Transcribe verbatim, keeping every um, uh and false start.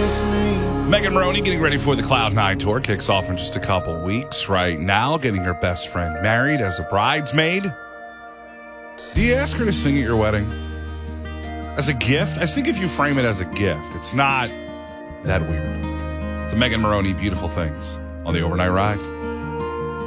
Megan Maroney getting ready for the Cloud Nine Tour. Kicks off in just a couple weeks. Right now, getting her best friend married as a bridesmaid. Do you ask her to sing at your wedding? As a gift? I think if you frame it as a gift, it's not that weird. It's a Megan Maroney, Beautiful Things on the Overnight Ride.